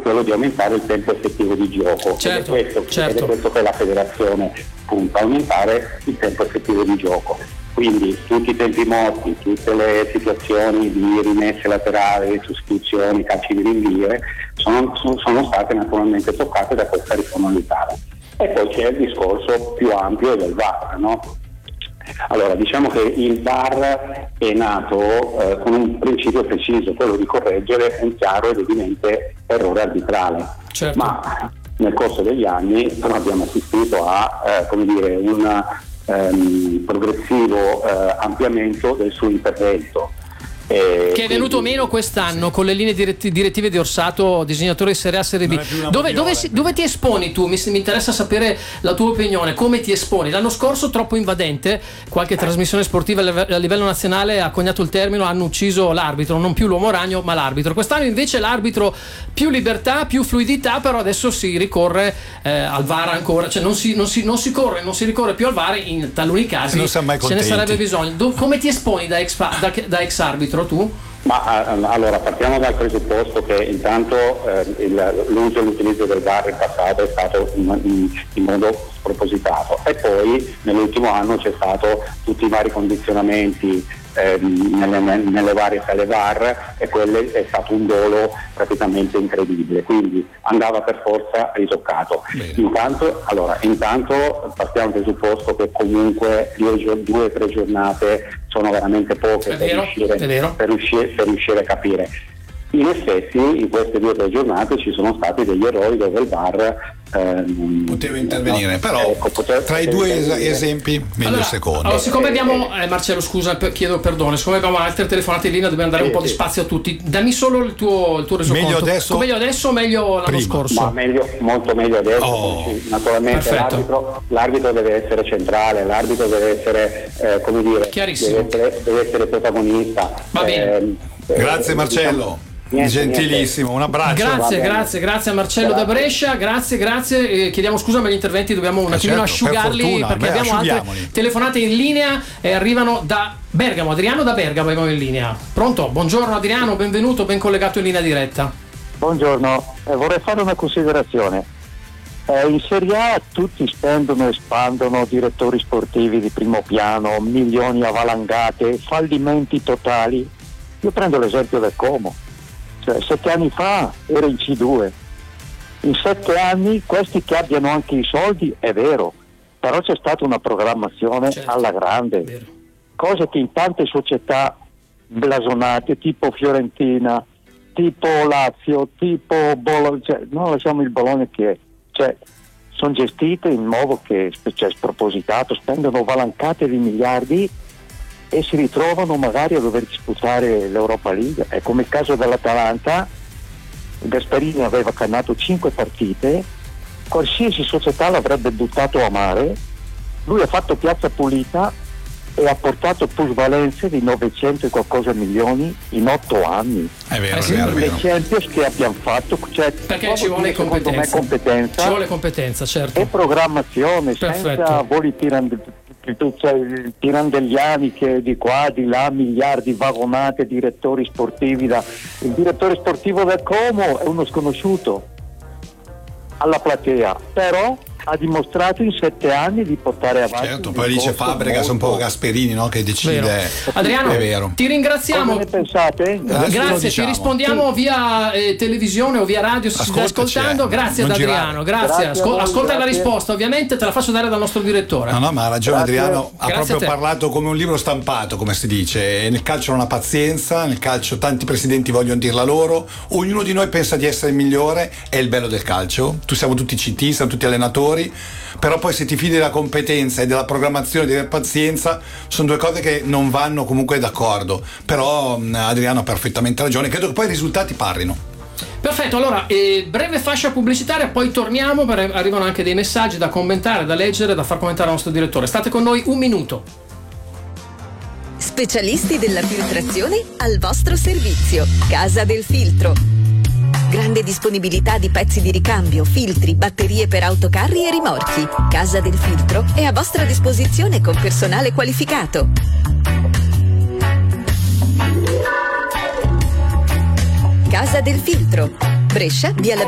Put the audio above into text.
quello di aumentare il tempo effettivo di gioco. Certo, ed è questo che la federazione punta, aumentare il tempo effettivo di gioco. Quindi tutti i tempi morti, tutte le situazioni di rimesse laterali, sostituzioni, calci di rinvio sono state naturalmente toccate da questa riforma vitale. E poi c'è il discorso più ampio del VAR, no? Allora, diciamo che il VAR è nato con un principio preciso, quello di correggere un chiaro ed evidente errore arbitrale. Certo. Ma nel corso degli anni però abbiamo assistito a un progressivo ampliamento del suo intervento. Che è venuto meno quest'anno con le linee direttive di Orsato, disegnatore di Serie A, Serie B. Dove ti esponi tu? Mi interessa sapere la tua opinione, come ti esponi. L'anno scorso troppo invadente, qualche trasmissione sportiva a livello nazionale ha coniato il termine, hanno ucciso l'arbitro, non più l'uomo ragno ma l'arbitro. Quest'anno invece l'arbitro più libertà, più fluidità, però adesso si ricorre al VAR ancora, cioè non si ricorre più al VAR in taluni casi, non siamo mai contenti. Ce ne sarebbe bisogno. Come ti esponi da ex arbitro tu? Ma allora partiamo dal presupposto che intanto l'uso e l'utilizzo del VAR in passato è stato in modo spropositato, e poi nell'ultimo anno c'è stato tutti i vari condizionamenti nelle varie sale VAR, e quello è stato un dolo praticamente incredibile, quindi andava per forza ritoccato. Intanto partiamo dal presupposto che comunque 2 o 3 giornate sono veramente poche per riuscire a capire. In effetti in queste 2 o 3 giornate ci sono stati degli errori dove il VAR poteva intervenire, però tra i 2 esempi meglio il secondo. Allora, siccome abbiamo Marcello, scusa, chiedo perdono, siccome abbiamo altre telefonate in linea dobbiamo dare un po' di spazio a tutti. Dammi solo il tuo resoconto. Meglio adesso o meglio l'anno scorso? Ma molto meglio adesso. Naturalmente l'arbitro deve essere centrale, l'arbitro deve essere chiarissimo, deve essere protagonista. Va bene. Grazie Marcello. Gentilissimo, un abbraccio. Grazie a Marcello da Brescia, grazie. Chiediamo scusa, ma gli interventi dobbiamo un attimino asciugarli, perché abbiamo altre telefonate in linea e arrivano da Bergamo. Adriano da Bergamo abbiamo in linea. Pronto? Buongiorno Adriano, benvenuto, ben collegato in linea diretta. Buongiorno, vorrei fare una considerazione. In Serie A tutti spendono e espandono direttori sportivi di primo piano, milioni a valangate, fallimenti totali. Io prendo l'esempio del Como. 7 anni fa era in C2, in 7 anni questi che abbiano anche i soldi è vero, però c'è stata una programmazione alla grande, cose che in tante società blasonate tipo Fiorentina, tipo Lazio, tipo Bologna, non lasciamo il Bologna che sono gestite in modo che spropositato, spendono valancate di miliardi e si ritrovano magari a dover disputare l'Europa League. È come il caso dell'Atalanta. Gasperini aveva cannato 5 partite, qualsiasi società l'avrebbe buttato a mare, lui ha fatto piazza pulita e ha portato plusvalenze di 900 e qualcosa milioni in 8 anni. È vero. Le Champions che abbiamo fatto, perché ci vuole competenza. Ci vuole competenza, certo. E programmazione. Perfetto. Senza voli pirandelliani che di qua di là, miliardi vagonate, direttori sportivi. Il direttore sportivo del Como è uno sconosciuto alla platea, però ha dimostrato in 7 anni di portare avanti. Certo, poi dice Fabregas, un po' Gasperini, no? Che decide. Vero. Adriano, è vero. Ti ringraziamo. Come ne pensate? Grazie, ci rispondiamo via televisione o via radio se ci stai ascoltando. Grazie ad Adriano, grazie. Ascolta la risposta, ovviamente te la faccio dare dal nostro direttore. No, ma ha ragione Adriano, ha proprio parlato come un libro stampato, come si dice. Nel calcio non ha pazienza, nel calcio tanti presidenti vogliono dirla loro, ognuno di noi pensa di essere il migliore, è il bello del calcio. Tu siamo tutti CT, siamo tutti allenatori, però poi se ti fidi della competenza e della programmazione, di avere pazienza, sono 2 cose che non vanno comunque d'accordo. Però Adriano ha perfettamente ragione, credo che poi i risultati parlino. Perfetto, allora breve fascia pubblicitaria, poi torniamo, arrivano anche dei messaggi da commentare, da leggere, da far commentare al nostro direttore. State con noi un minuto. Specialisti della filtrazione al vostro servizio. Casa del Filtro. Grande disponibilità di pezzi di ricambio, filtri, batterie per autocarri e rimorchi. Casa del Filtro è a vostra disposizione con personale qualificato. Casa del Filtro. Brescia, via